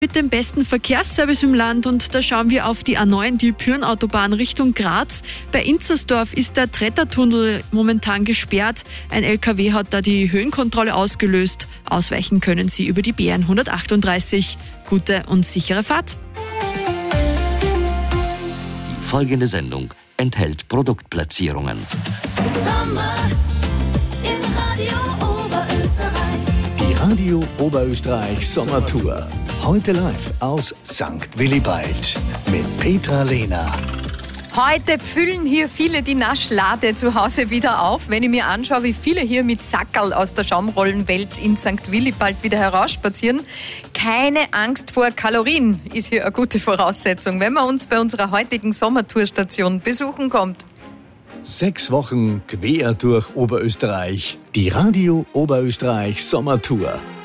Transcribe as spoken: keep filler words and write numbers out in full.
Mit dem besten Verkehrsservice im Land, und da schauen wir auf die A neun, die Pyhrn-Autobahn Richtung Graz. Bei Inzersdorf ist der Trettertunnel momentan gesperrt. Ein L K W hat da die Höhenkontrolle ausgelöst. Ausweichen können Sie über die B N hundertachtunddreißig. Gute und sichere Fahrt. Die folgende Sendung enthält Produktplatzierungen. Sommer in Radio Oberösterreich. Die Radio Oberösterreich Sommertour. Heute live aus Sankt Willibald mit Petra Lehner. Heute füllen hier viele die Naschlade zu Hause wieder auf. Wenn ich mir anschaue, wie viele hier mit Sackerl aus der Schaumrollenwelt in Sankt Willibald wieder herausspazieren. Keine Angst vor Kalorien ist hier eine gute Voraussetzung, wenn man uns bei unserer heutigen Sommertourstation besuchen kommt. Sechs Wochen quer durch Oberösterreich. Die Radio Oberösterreich Sommertour.